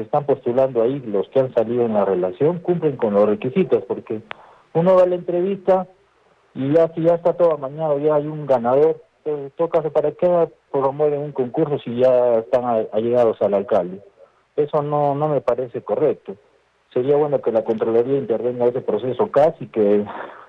están postulando ahí, los que han salido en la relación, cumplen con los requisitos, porque uno va a la entrevista y ya si ya está todo amañado, ya hay un ganador, en todo caso, ¿para qué promueven un concurso si ya están allegados al alcalde? Eso no me parece correcto. Sería bueno que la Contraloría intervenga en ese proceso casi que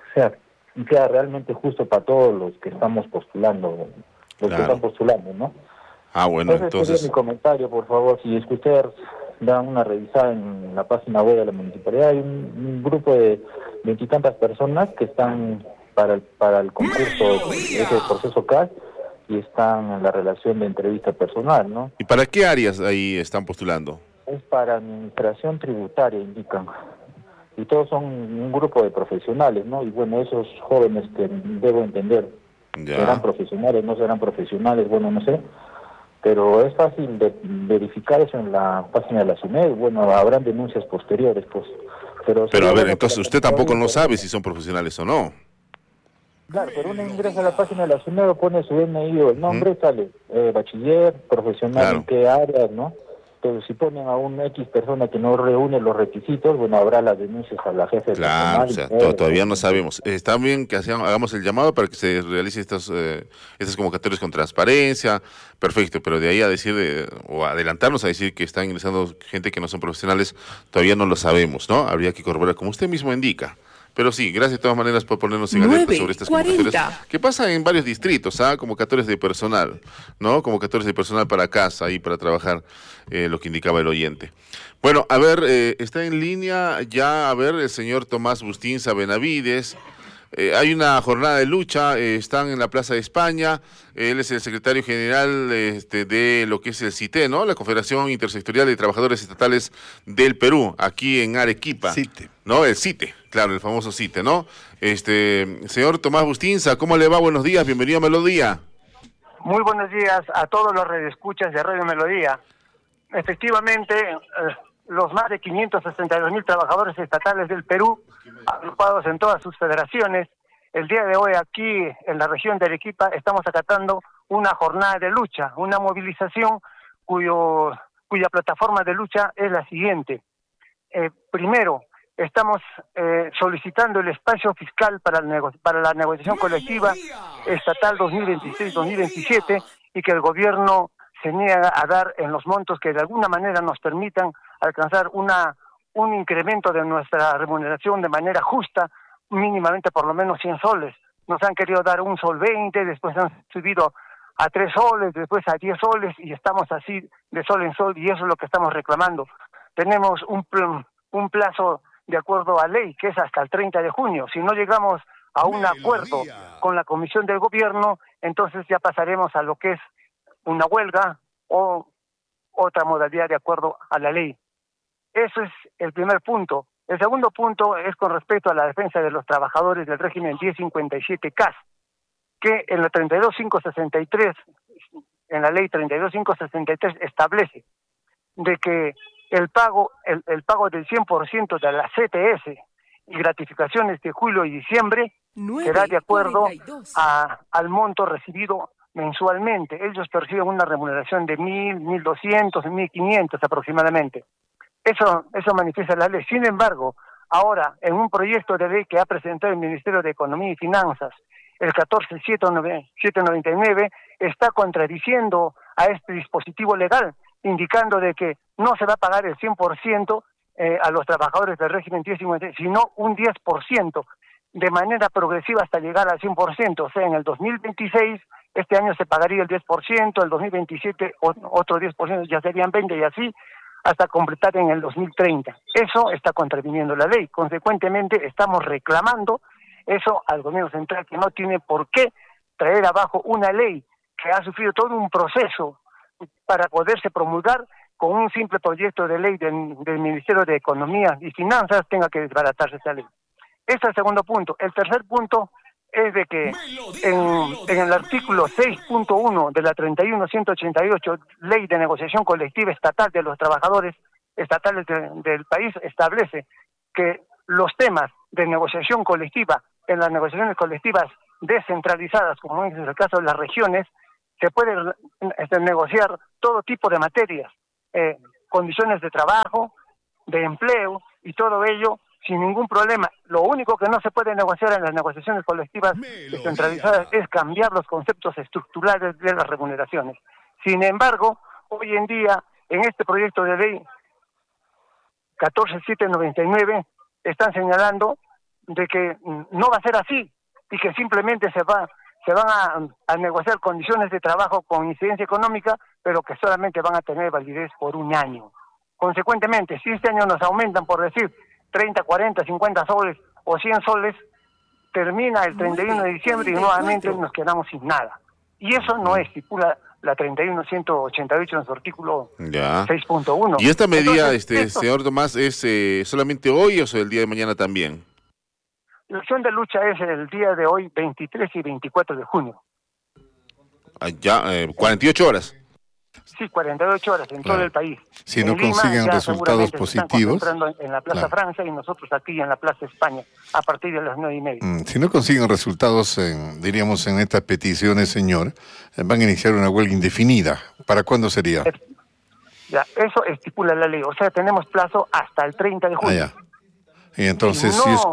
sea realmente justo para todos los que estamos postulando, los que están Claro. postulando, ¿no? Bueno, Ese sería mi entonces, comentario, por favor. Si es que ustedes dan una revisada en la página web de la municipalidad, hay un grupo de veintitantas personas que están para el concurso, ese proceso CAS, y están en la relación de entrevista personal, ¿no? ¿y para qué áreas ahí están postulando? Es para administración tributaria, indican. Y todos son un grupo de profesionales, ¿no? Y bueno, esos jóvenes que debo entender, serán Ya. profesionales, no serán profesionales, bueno, no sé. Pero es fácil de verificar eso en la página de la SUNED. Bueno, habrán denuncias posteriores, pues. Pero Pero sería a ver, bueno que entonces la usted tampoco Contraloría no sabe intervenga. si son profesionales o no. Claro, pero uno ingresa a la página de la SUNED, pone su DNI o el Ujú. nombre, sale bachiller, profesional en Claro. qué áreas, ¿no? Entonces, si ponen a un X persona que no reúne los requisitos, bueno, habrá las denuncias a la jefe de Claro, o personal y sea, todo, todavía no ¿no? sabemos. Está bien que hagamos el llamado para que se realicen estas convocatorias con transparencia, perfecto, pero de ahí a decir, o adelantarnos a decir que están ingresando gente que no son profesionales, todavía no lo sabemos, ¿no? Habría que corroborar, como usted mismo indica. Pero sí, gracias de todas maneras por ponernos en alerta sobre estas convocatorias 9:40. que pasan en varios distritos, ¿ah? Convocatorias de personal, ¿no? Convocatorias de personal para casa y para trabajar, lo que indicaba el oyente. Bueno, a ver, está en línea ya, a ver, el señor Tomás Bustinza Benavides. Hay una jornada de lucha, están en la Plaza de España, él es el secretario general de lo que es el CITE, ¿no? La Confederación Intersectorial de Trabajadores Estatales del Perú, aquí en Arequipa. CITE. ¿No? El CITE, claro, el famoso CITE, ¿no? Señor Tomás Bustinza, ¿cómo le va? Buenos días, bienvenido a Melodía. Muy buenos días a todos los radioescuchas de Radio Melodía. Efectivamente, los más de 562,000 trabajadores estatales del Perú, agrupados en todas sus federaciones, el día de hoy aquí en la región de Arequipa estamos acatando una jornada de lucha, una movilización cuya plataforma de lucha es la siguiente. Primero, estamos solicitando el espacio fiscal para la negociación colectiva estatal 2026-2027 y que el gobierno se niega a dar en los montos que de alguna manera nos permitan alcanzar un incremento de nuestra remuneración de manera justa, mínimamente por lo menos 100 soles. Nos han querido dar 1,20 sol, después han subido a 3 soles, después a 10 soles y estamos así de sol en sol y eso es lo que estamos reclamando. Tenemos un plazo de acuerdo a ley que es hasta el 30 de junio. Si no llegamos a un acuerdo con la comisión del gobierno, entonces ya pasaremos a lo que es una huelga o otra modalidad de acuerdo a la ley. Eso es el primer punto. El segundo punto es con respecto a la defensa de los trabajadores del régimen 1057 CAS, que en la 32563, en la ley 32563 establece de que el pago del 100% de la CTS y gratificaciones de julio y diciembre será de acuerdo 9:42. al monto recibido mensualmente. Ellos perciben una remuneración de 1,200, 1,500 aproximadamente. Eso manifiesta la ley. Sin embargo, ahora, en un proyecto de ley que ha presentado el Ministerio de Economía y Finanzas, el 14799, está contradiciendo a este dispositivo legal, indicando de que no se va a pagar el 100% a los trabajadores del régimen 1050, sino un 10%, de manera progresiva hasta llegar al 100%. O sea, en el 2026, este año se pagaría el 10%, el 2027 otro 10%, ya serían 20% y así hasta completar en el 2030. Eso está contraviniendo la ley. Consecuentemente, estamos reclamando eso al gobierno central, que no tiene por qué traer abajo una ley que ha sufrido todo un proceso para poderse promulgar con un simple proyecto de ley del Ministerio de Economía y Finanzas, tenga que desbaratarse esa ley. Ese es el segundo punto. El tercer punto es de que en el artículo 6.1 de la 31188, Ley de Negociación Colectiva Estatal de los Trabajadores Estatales del país, establece que los temas de negociación colectiva en las negociaciones colectivas descentralizadas, como es el caso de las regiones, se puede negociar todo tipo de materias, condiciones de trabajo, de empleo y todo ello sin ningún problema. Lo único que no se puede negociar en las negociaciones colectivas descentralizadas es cambiar los conceptos estructurales de las remuneraciones. Sin embargo, hoy en día, en este proyecto de ley 14799, están señalando de que no va a ser así y que simplemente se van a negociar condiciones de trabajo con incidencia económica, pero que solamente van a tener validez por un año. Consecuentemente, si este año nos aumentan, por decir, 30, 40, 50 soles o 100 soles, termina el 31 de diciembre y nuevamente nos quedamos sin nada. Y eso no estipula la 31188 en su artículo 6.1. ¿Y esta medida, Entonces, señor Tomás, es solamente hoy o es el día de mañana también? La acción de lucha es el día de hoy, 23 y 24 de junio. 48 horas. Sí, 48 horas en todo el país. Si en no Lima, consiguen resultados positivos, en la Plaza Francia y nosotros aquí en la Plaza España a partir de las 9:30. Si no consiguen resultados, diríamos, en estas peticiones, señor, van a iniciar una huelga indefinida. ¿Para cuándo sería? Ya, eso estipula la ley. O sea, tenemos plazo hasta el 30 de junio. Y entonces, si no,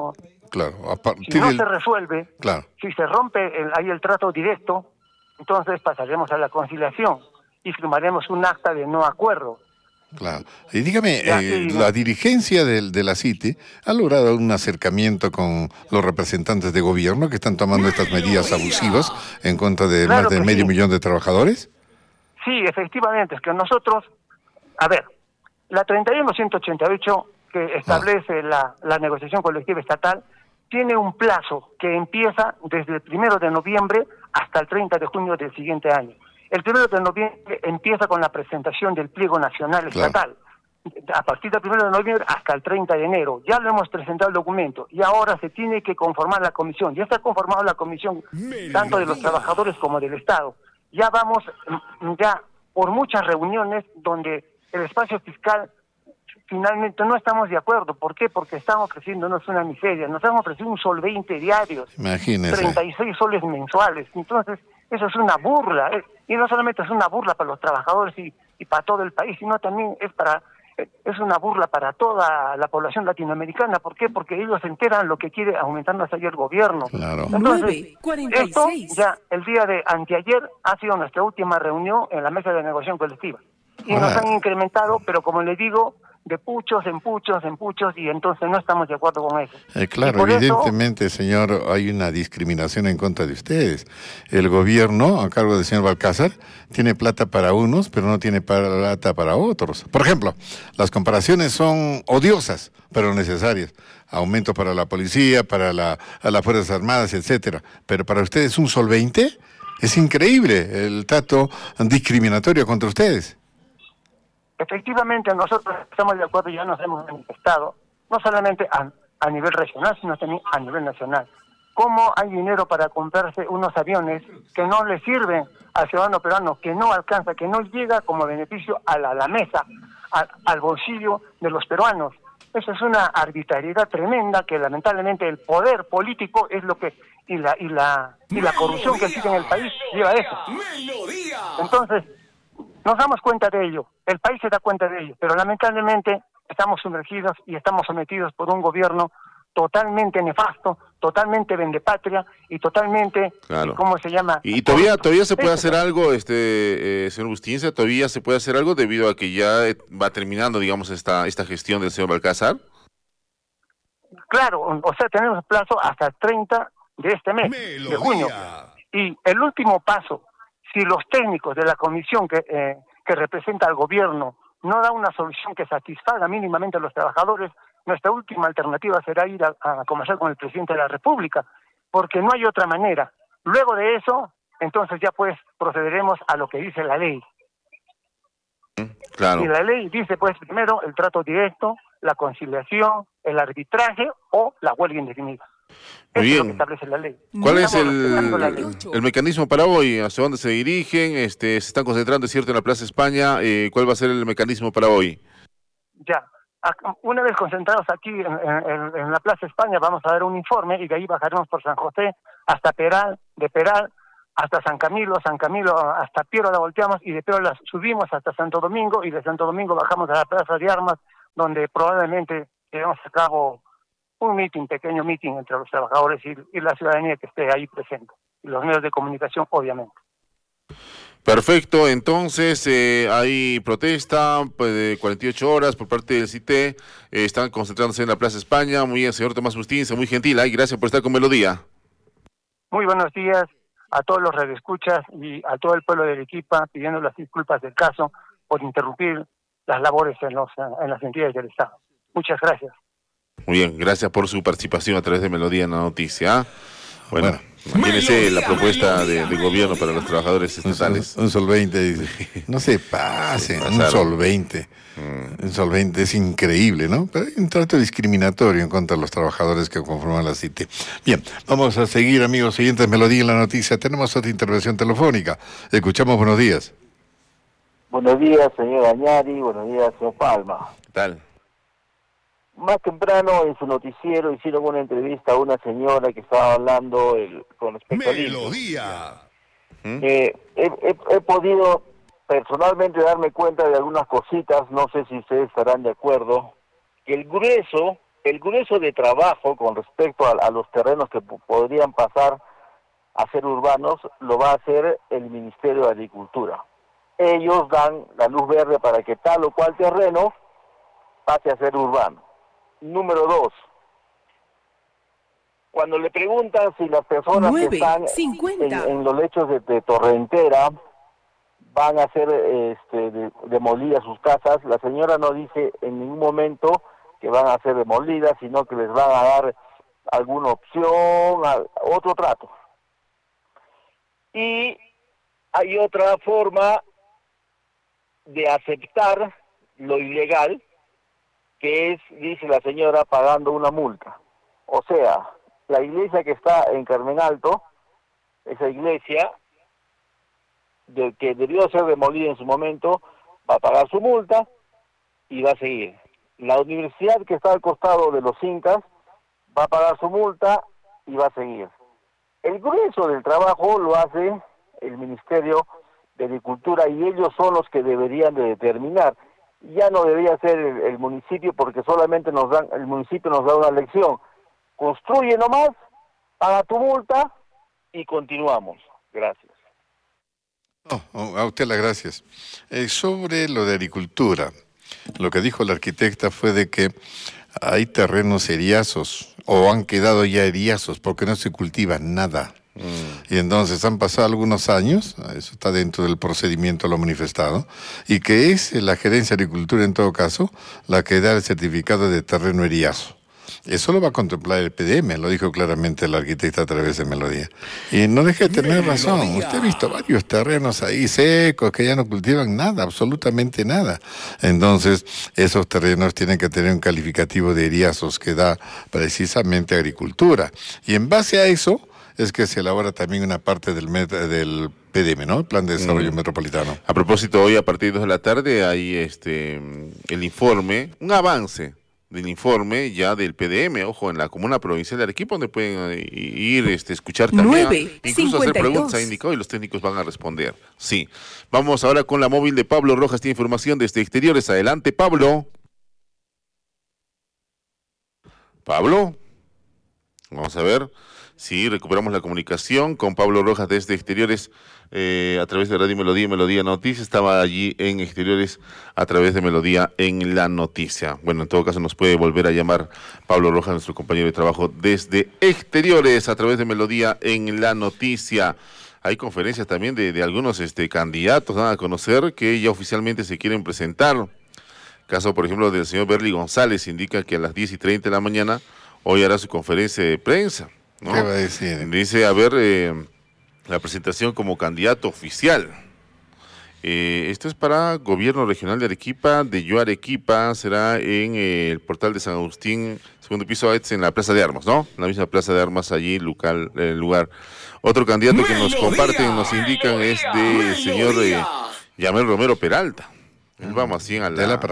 si no se resuelve, si se rompe ahí el trato directo, entonces pasaremos a la conciliación y firmaremos un acta de no acuerdo. Claro. Y dígame, la dirigencia de la CITI ha logrado un acercamiento con los representantes de gobierno que están tomando estas medidas abusivas en contra de más de medio millón de trabajadores. Sí, efectivamente, es que nosotros, a ver, la 31188 que establece la negociación colectiva estatal tiene un plazo que empieza desde el 1 de noviembre hasta el 30 de junio del siguiente año. El 1 de noviembre empieza con la presentación del pliego nacional estatal. A partir del 1 de noviembre hasta el 30 de enero. Ya lo hemos presentado el documento y ahora se tiene que conformar la comisión. Ya está conformada la comisión tanto de los trabajadores como del Estado. Ya vamos por muchas reuniones donde el espacio fiscal finalmente no estamos de acuerdo. ¿Por qué? Porque están ofreciéndonos una miseria. Nos han ofrecido un sol 20 diarios. Imagínese. 36 soles mensuales. Entonces, eso es una burla. Y no solamente es una burla para los trabajadores y para todo el país, sino también es una burla para toda la población latinoamericana. ¿Por qué? Porque ellos se enteran lo que quiere aumentarnos ayer el gobierno. Claro. Entonces, esto ya el día de anteayer ha sido nuestra última reunión en la mesa de negociación colectiva. Y nos han incrementado, pero como les digo, de puchos en puchos en puchos, y entonces no estamos de acuerdo con eso. Claro, evidentemente, señor, hay una discriminación en contra de ustedes. El gobierno, a cargo del señor Balcázar, tiene plata para unos, pero no tiene plata para otros. Por ejemplo, las comparaciones son odiosas, pero necesarias. Aumento para la policía, para las Fuerzas Armadas, etcétera. Pero para ustedes un sol 20, es increíble el trato discriminatorio contra ustedes. Efectivamente, nosotros estamos de acuerdo y ya nos hemos manifestado, no solamente a nivel regional, sino también a nivel nacional. ¿Cómo hay dinero para comprarse unos aviones que no le sirven al ciudadano peruano, que no alcanza, que no llega como beneficio a la mesa, al bolsillo de los peruanos? Eso es una arbitrariedad tremenda que lamentablemente el poder político es lo que y la corrupción que existe en el país lleva a eso. Entonces, nos damos cuenta de ello, el país se da cuenta de ello, pero lamentablemente estamos sumergidos y estamos sometidos por un gobierno totalmente nefasto, totalmente vendepatria y totalmente, ¿cómo se llama? ¿Y todavía se puede hacer algo, señor Bustinza? ¿Todavía se puede hacer algo debido a que ya va terminando, digamos, esta gestión del señor Balcázar? Claro, o sea, tenemos plazo hasta el 30 de este mes, de junio. Y el último paso, si los técnicos de la comisión que representa al gobierno no da una solución que satisfaga mínimamente a los trabajadores, nuestra última alternativa será ir a conversar con el presidente de la República, porque no hay otra manera. Luego de eso, entonces ya pues procederemos a lo que dice la ley. Claro. Y la ley dice pues primero el trato directo, la conciliación, el arbitraje o la huelga indefinida. Muy bien. Es lo que establece la ley. ¿Cuál es el mecanismo para hoy? ¿Hacia dónde se dirigen? Se están concentrando, es cierto, en la Plaza España. ¿Cuál va a ser el mecanismo para hoy? Ya. Una vez concentrados aquí en la Plaza España, vamos a dar un informe y de ahí bajaremos por San José hasta Peral, de Peral hasta San Camilo, hasta Piero la volteamos y de Piero la subimos hasta Santo Domingo y de Santo Domingo bajamos a la Plaza de Armas, donde probablemente llevamos a cabo un pequeño meeting entre los trabajadores y la ciudadanía que esté ahí presente, y los medios de comunicación, obviamente. Perfecto, entonces hay protesta pues, de 48 horas por parte del CITE, están concentrándose en la Plaza España. Muy bien, señor Tomás Bustince, muy gentil, gracias por estar con Melodía. Muy buenos días a todos los radioescuchas y a todo el pueblo de Arequipa, pidiendo las disculpas del caso por interrumpir las labores en las entidades del Estado. Muchas gracias. Muy bien, gracias por su participación a través de Melodía en la noticia. Bueno, imagínese la propuesta de gobierno para los trabajadores estatales. Un sol 20, dice. No se pasen, un sol 20. Un sol 20 es increíble, ¿no? Pero hay un trato discriminatorio en contra de los trabajadores que conforman la CITE. Bien, vamos a seguir, amigos siguientes, Melodía en la noticia. Tenemos otra intervención telefónica. Escuchamos, buenos días. Buenos días, señor Añari, buenos días, señor Palma. ¿Qué tal? Más temprano en su noticiero hicieron una entrevista a una señora que estaba hablando con respecto a Melodía. He podido personalmente darme cuenta de algunas cositas, no sé si ustedes estarán de acuerdo, que el grueso de trabajo con respecto a los terrenos que podrían pasar a ser urbanos, lo va a hacer el Ministerio de Agricultura. Ellos dan la luz verde para que tal o cual terreno pase a ser urbano. Número 2, cuando le preguntan si las personas que están en los lechos de Torrentera van a ser demolidas sus casas, la señora no dice en ningún momento que van a ser demolidas, sino que les van a dar alguna opción, otro trato. Y hay otra forma de aceptar lo ilegal, que es, dice la señora, pagando una multa. O sea, la iglesia que está en Carmen Alto, esa iglesia, que debió ser demolida en su momento, va a pagar su multa y va a seguir. La universidad que está al costado de los Incas va a pagar su multa y va a seguir. El grueso del trabajo lo hace el Ministerio de Agricultura y ellos son los que deberían de determinar. Ya no debería ser el municipio, porque solamente el municipio nos da una lección. Construye nomás, paga tu multa y continuamos. Gracias. A usted las gracias. Sobre lo de agricultura, lo que dijo la arquitecta fue de que hay terrenos eriazos, o han quedado ya eriazos, porque no se cultiva nada. Y entonces han pasado algunos años, eso está dentro del procedimiento, lo manifestado, y que es la Gerencia de Agricultura en todo caso la que da el certificado de terreno eriazo. Eso lo va a contemplar el PDM, lo dijo claramente la arquitecta a través de Melodía. Y no deje de tener razón, usted ha visto varios terrenos ahí secos que ya no cultivan nada, absolutamente nada. Entonces, esos terrenos tienen que tener un calificativo de eriazos que da precisamente agricultura. Y en base a eso es que se elabora también una parte del PDM, ¿no? El Plan de Desarrollo Metropolitano. A propósito, hoy a partir de 2 de la tarde hay el informe, un avance del informe ya del PDM, ojo, en la comuna provincial de Arequipa, donde pueden ir, escuchar también, incluso 52. Hacer preguntas, ha indicado, y los técnicos van a responder. Sí. Vamos ahora con la móvil de Pablo Rojas, tiene información desde Exteriores. Adelante, Pablo. Pablo. Vamos a ver si recuperamos la comunicación con Pablo Rojas desde Exteriores a través de Radio Melodía, Melodía Noticias. Estaba allí en Exteriores a través de Melodía en la Noticia. Bueno, en todo caso nos puede volver a llamar Pablo Rojas, nuestro compañero de trabajo desde Exteriores a través de Melodía en la Noticia. Hay conferencias también de algunos candidatos a conocer que ya oficialmente se quieren presentar. Caso, por ejemplo, del señor Berly González, indica que a las 10:30 de la mañana hoy hará su conferencia de prensa, ¿no? ¿Qué va a decir? Dice, la presentación como candidato oficial. Esto es para Gobierno Regional de Arequipa, de Yo Arequipa, será en el portal de San Agustín, segundo piso, en la Plaza de Armas, ¿no? En la misma Plaza de Armas, allí, el lugar. Otro candidato que nos comparten, nos indican, es de señor Yamel Romero Peralta. Él va más bien a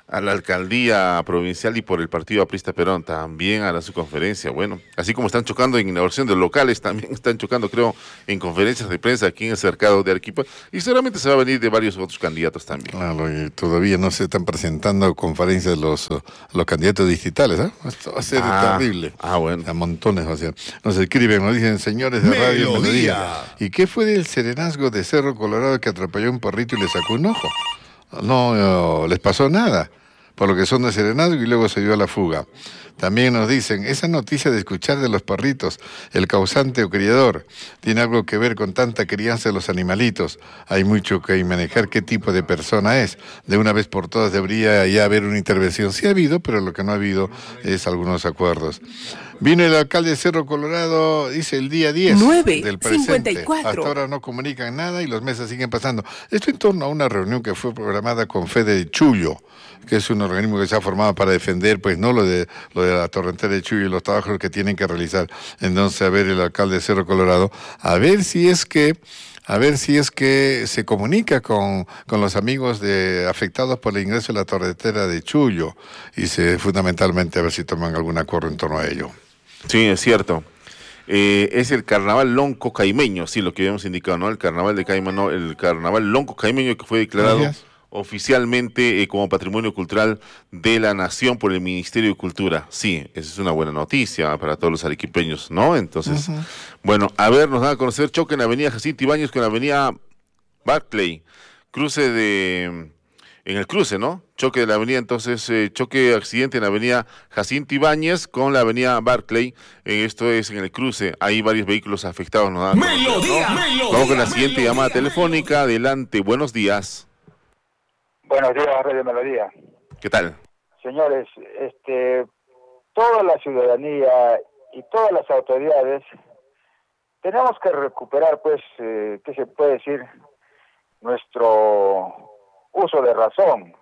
a la alcaldía provincial y por el partido Aprista Perón también hará su conferencia. Bueno, así como están chocando en inauguración de locales, también están chocando, creo, en conferencias de prensa aquí en el cercado de Arequipa, y seguramente se va a venir de varios otros candidatos también. Claro, y todavía no se están presentando conferencias los candidatos distritales, ¿eh? Esto va a ser terrible. Bueno. A montones va a ser. Nos escriben, nos dicen, señores de Radio Melodía. ¿Y qué fue del serenazgo de Cerro Colorado que atropelló a un perrito y le sacó un ojo? No les pasó nada, por lo que son de serenazgo, y luego se dio a la fuga. También nos dicen, esa noticia de escuchar de los perritos, el causante o criador, tiene algo que ver con tanta crianza de los animalitos. Hay mucho que manejar qué tipo de persona es. De una vez por todas debería ya haber una intervención. Sí ha habido, pero lo que no ha habido es algunos acuerdos. Vino el alcalde de Cerro Colorado, dice, el día 10 del presente. 54. Hasta ahora no comunican nada y los meses siguen pasando. Esto en torno a una reunión que fue programada con Fede de Chullo, que es un organismo que se ha formado para defender, pues, no lo de la torrentera de Chullo y los trabajos que tienen que realizar. Entonces, a ver el alcalde de Cerro Colorado, a ver si es que se comunica con los amigos afectados por el ingreso de la torrentera de Chullo, y fundamentalmente a ver si toman algún acuerdo en torno a ello. Sí, es cierto. Es el carnaval lonco caimeño, sí, lo que habíamos indicado, ¿no? El carnaval de Caima, no, el carnaval lonco caimeño, que fue declarado oficialmente como Patrimonio Cultural de la Nación por el Ministerio de Cultura. Sí, esa es una buena noticia para todos los arequipeños, ¿no? Entonces, bueno, a ver, nos dan a conocer choque en la avenida Jacinto Ibáñez con la avenida Barclay, en el cruce, ¿no? Choque de la avenida, entonces, accidente en la avenida Jacinto Ibáñez con la avenida Barclay, esto es en el cruce, hay varios vehículos afectados, nos dan a conocer, ¿no? Vamos con la siguiente llamada telefónica, adelante, buenos días. Buenos días, Radio Melodía. ¿Qué tal? Señores, toda la ciudadanía y todas las autoridades tenemos que recuperar, pues, ¿qué se puede decir? Nuestro uso de razón,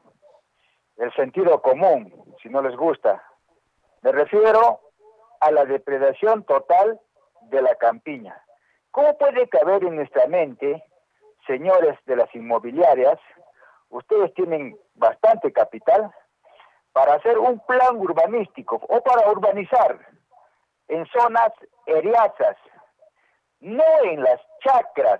el sentido común, si no les gusta. Me refiero a la depredación total de la campiña. ¿Cómo puede caber en nuestra mente, señores de las inmobiliarias, ustedes tienen bastante capital para hacer un plan urbanístico o para urbanizar en zonas eriazas, no en las chacras?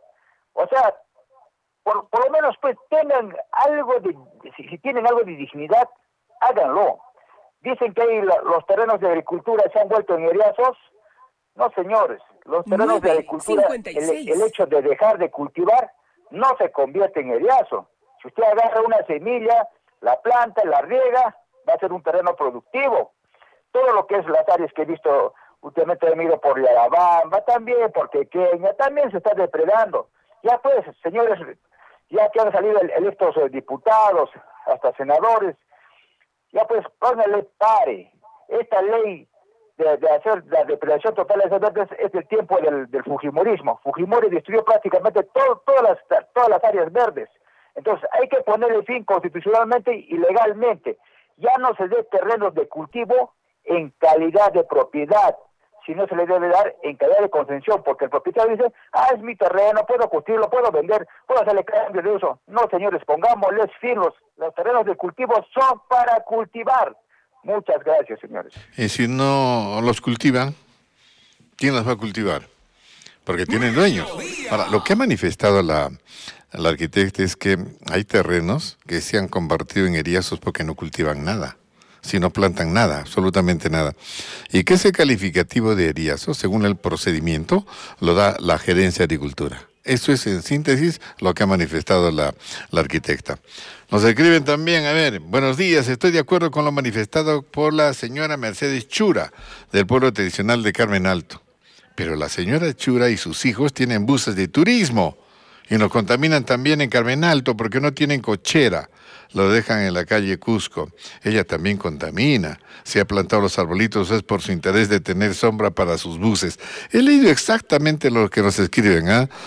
O sea, por lo menos pues tengan algo si tienen algo de dignidad, háganlo. Dicen que ahí los terrenos de agricultura se han vuelto en eriazos. No, señores, los terrenos de agricultura, el hecho de dejar de cultivar no se convierte en eriazo. Si usted agarra una semilla, la planta, la riega, va a ser un terreno productivo. Todo lo que es las áreas que he visto últimamente, he ido por Yarabamba, también por Quequeña, también se está depredando. Ya pues, señores, ya que han salido electos diputados, hasta senadores, ya pues, póngale pare. Esta ley de hacer la depredación total de esas verdes es del tiempo del fujimorismo. Fujimori destruyó prácticamente todas las áreas verdes. Entonces hay que ponerle fin constitucionalmente y legalmente. Ya no se dé terrenos de cultivo en calidad de propiedad, sino se le debe dar en calidad de concesión, porque el propietario dice, es mi terreno, puedo cultivarlo, puedo vender, puedo hacerle cambio de uso. No, señores, pongámosles fin, los terrenos de cultivo son para cultivar. Muchas gracias, señores. Y si no los cultivan, ¿quién los va a cultivar? Porque tienen dueños. Ahora, lo que ha manifestado la arquitecta es que hay terrenos que se han convertido en eriazos porque no cultivan nada, si no plantan nada, absolutamente nada. Y que ese calificativo de eriazo, según el procedimiento, lo da la Gerencia de Agricultura. Eso es, en síntesis, lo que ha manifestado la arquitecta. Nos escriben también, a ver, buenos días, estoy de acuerdo con lo manifestado por la señora Mercedes Chura, del pueblo tradicional de Carmen Alto. Pero la señora Chura y sus hijos tienen buses de turismo y nos contaminan también en Carmen Alto porque no tienen cochera. Lo dejan en la calle Cusco. Ella también contamina. Se ha plantado los arbolitos, es por su interés de tener sombra para sus buses. He leído exactamente lo que nos escriben,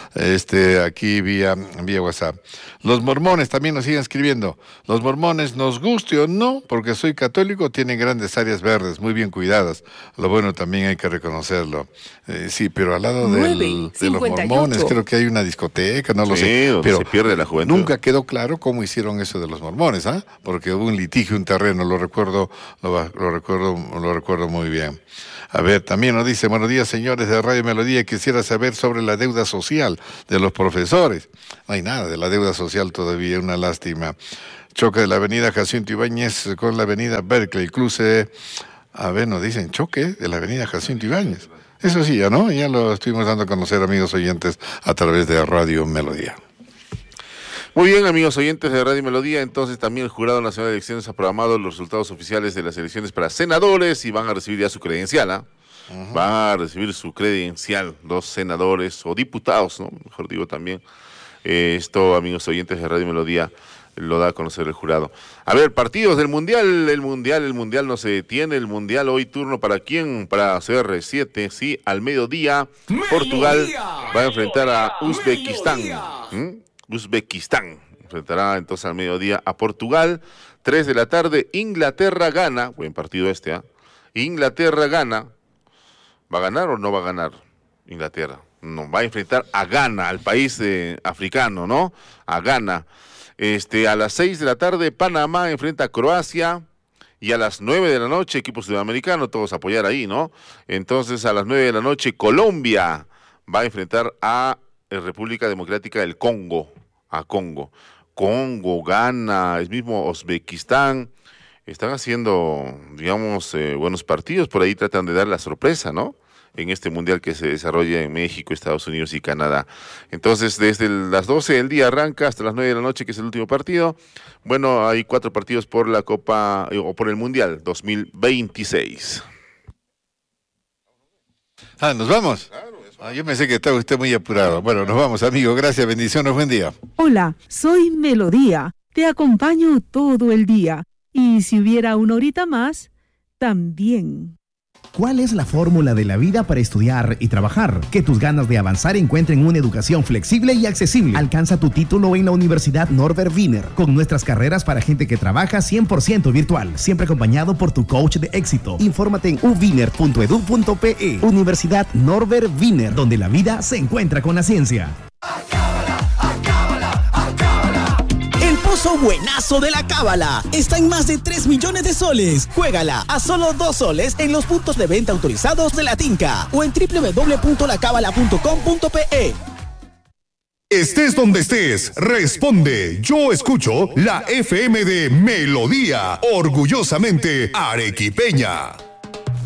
aquí vía WhatsApp. Los mormones también nos siguen escribiendo. Los mormones, nos guste o no, porque soy católico, tienen grandes áreas verdes, muy bien cuidadas. Lo bueno también hay que reconocerlo. Sí, pero al lado de los mormones, creo que hay una discoteca, no lo sé. Pero se pierde la juventud. Nunca quedó claro cómo hicieron eso de los mormones. Mormones, ¿ah? Porque hubo un litigio, un terreno, lo recuerdo muy bien. A ver, también nos dice, buenos días señores de Radio Melodía, quisiera saber sobre la deuda social de los profesores. No hay nada de la deuda social todavía, una lástima. Choque de la avenida Jacinto Ibáñez con la avenida Berkeley, cruce, a ver, nos dicen choque de la avenida Jacinto Ibáñez. Eso sí, ya no, ya lo estuvimos dando a conocer, amigos oyentes, a través de Radio Melodía. Muy bien, amigos oyentes de Radio Melodía, entonces también el Jurado Nacional de Elecciones ha programado los resultados oficiales de las elecciones para senadores y van a recibir ya su credencial, ¿ah? Uh-huh. Van a recibir su credencial, los senadores o diputados, ¿no? Mejor digo también. Esto, amigos oyentes de Radio Melodía, lo da a conocer el jurado. A ver, partidos del Mundial, el Mundial no se detiene, el Mundial hoy turno para quién, para CR7, sí, al mediodía, Portugal va a enfrentar a Uzbekistán. Uzbekistán enfrentará entonces al mediodía a Portugal. 3 de la tarde, Inglaterra gana, buen partido este, ¿ah? Inglaterra gana, ¿va a ganar o no va a ganar Inglaterra? No, va a enfrentar a Ghana, al país africano, ¿no? A Ghana. A las 6 de la tarde, Panamá enfrenta a Croacia. Y a las 9 de la noche, equipo sudamericano, todos a apoyar ahí, ¿no? Entonces, a las 9 de la noche, Colombia va a enfrentar a República Democrática del Congo, a Congo. Congo, Ghana, el mismo Uzbekistán, están haciendo, digamos, buenos partidos, por ahí tratan de dar la sorpresa, ¿no? En este mundial que se desarrolla en México, Estados Unidos y Canadá. Entonces, desde las 12 del día arranca hasta las 9 de la noche, que es el último partido. Bueno, hay 4 partidos por la Copa, o por el Mundial 2026. ¿Nos vamos? Yo pensé que estaba usted muy apurado. Bueno, nos vamos, amigo. Gracias, bendiciones, buen día. Hola, soy Melodía. Te acompaño todo el día. Y si hubiera una horita más, también. ¿Cuál es la fórmula de la vida para estudiar y trabajar? Que tus ganas de avanzar encuentren una educación flexible y accesible. Alcanza tu título en la Universidad Norbert Wiener, con nuestras carreras para gente que trabaja 100% virtual, siempre acompañado por tu coach de éxito. Infórmate en uwiener.edu.pe. Universidad Norbert Wiener, donde la vida se encuentra con la ciencia. Pozo buenazo de la Cábala está en más de 3 millones de soles. Juégala a solo 2 soles en los puntos de venta autorizados de la Tinca o en www.lacabala.com.pe. Estés donde estés, responde. Yo escucho la FM de Melodía, orgullosamente arequipeña.